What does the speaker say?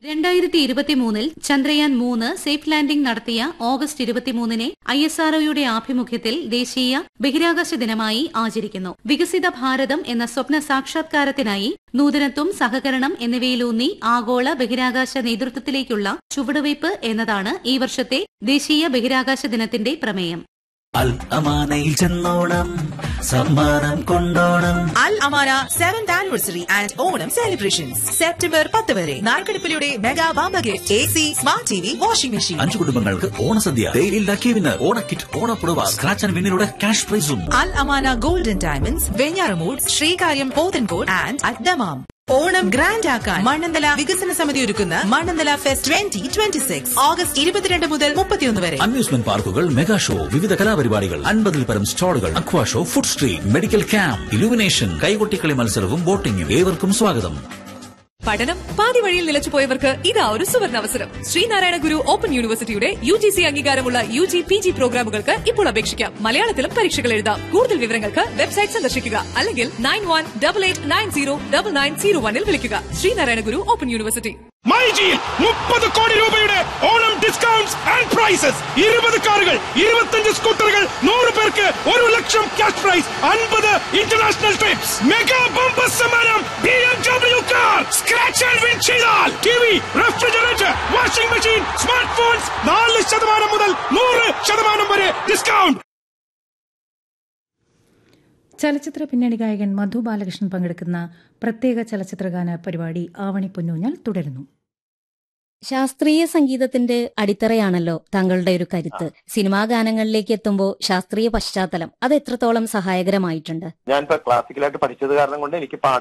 2023 Chandrayaan 3 safe landing നടത്തിയ August 23 ISROയുടെ ആഭിമുഖ്യത്തിൽ ദേശീയ ബഹിരാകാശ ദിനമായി ആചരിക്കുന്നു. വികസിത ഭാരതം എന്ന സ്വപ്ന സാക്ഷാത്കാരത്തിനായി നൂതനത്വം, സഹകരണം എന്നിവയിലൂന്നി ആഗോള ബഹിരാകാശ നേതൃത്വത്തിലേക്കുള്ള ചുവടുവയ്പ് എന്നതാണ് ഈ വർഷത്തെ ദേശീയ ബഹിരാകാശ ദിനത്തിന്റെ പ്രമേയം. അൽ അമാനയിൽ ചെന്നോണം, സമ്മാനം കൊണ്ടോണം. അൽ Amana 7th anniversary and Onam celebrations September 10 വരെ നാൽക്കടുപ്പിലൂടെ mega വാമ്പ gift, AC, smart TV, washing machine. 5 കുടുംബങ്ങൾക്ക് ഓണസദ്യ, ഡെയിലി ലക്കി വിന്നർ, ഓണക്കിറ്റ്, ഓണപ്പുടവ, സ്ക്രാച്ച് ആൻഡ് വിന്നിലൂടെ ക്യാഷ് പ്രൈസും. അൽ Amana golden diamonds, Venjaramoodu, Sreekaryam, Pothencode and at Dammam. Onam grand ആക്കാൻ മണ്ണന്തല വികസന സമിതി ഒരുക്കുന്ന മണ്ണന്തല ഫെസ്റ്റ് 2026 ഓഗസ്റ്റ് 22 മുതൽ 31 വരെ. അമ്യൂസ്മെന്റ് പാർക്കുകൾ, മെഗാ ഷോ, വിവിധ കലാപരിപാടികൾ, 50-ൽ പരം സ്റ്റാളുകൾ, അക്വാ show, food street, medical camp, illumination, കൈകൊട്ടിക്കളി മത്സരവും ബോട്ടിംഗും. ഏവർക്കും സ്വാഗതം. പഠനം പാതി വഴിയിൽ നിലച്ചുപോയവർക്ക് ഇതാ ഒരു സുവർണാവസരം. ശ്രീനാരായണ ഗുരു ഓപ്പൺ യൂണിവേഴ്സിറ്റിയുടെ UGC അംഗീകാരമുള്ള UG PG പ്രോഗ്രാമുകൾക്ക് ഇപ്പോൾ അപേക്ഷിക്കാം. മലയാളത്തിലും പരീക്ഷകൾ എഴുതാം. കൂടുതൽ വിവരങ്ങൾക്ക് വെബ്സൈറ്റ് സന്ദർശിക്കുക അല്ലെങ്കിൽ 9188909901 വിളിക്കുക. ശ്രീനാരായണ ഗുരു ഓപ്പൺ യൂണിവേഴ്സിറ്റി. മൈജിയിൽ 30 കോടി രൂപയുടെ ഓണം ഡിസ്കൗണ്ട്സ് ആൻഡ് പ്രൈസസ്. 20 കാറുകൾ, 25 സ്കൂട്ടറുകൾ, 100 പേർക്ക് 1 ലക്ഷം cash prize, 50 international TRIPS. Mega bumper സമ്മാനം BMW car. Scratch and win ചെയ്താൽ TV, refrigerator, washing machine, smart phones 4% മുതൽ 100% വരെ ഡിസ്കൗണ്ട്. ചലച്ചിത്ര പിന്നണി ഗായകൻ മധു ബാലകൃഷ്ണൻ പങ്കെടുക്കുന്ന പ്രത്യേക ചലച്ചിത്രഗാന പരിപാടി ആവണി പൊന്നൂഞ്ഞാൽ തുടരുന്നു. ശാസ്ത്രീയ സംഗീതത്തിന്റെ അടിത്തറയാണല്ലോ താങ്കളുടെ ഒരു കരുത്ത്. സിനിമാ ഗാനങ്ങളിലേക്ക് എത്തുമ്പോൾ ശാസ്ത്രീയ പശ്ചാത്തലം അത് എത്രത്തോളം സഹായകരമായിട്ടുണ്ട്? ഞാനിപ്പോ ക്ലാസിക്കലായിട്ട് പഠിച്ചത് കാരണം കൊണ്ട് എനിക്ക്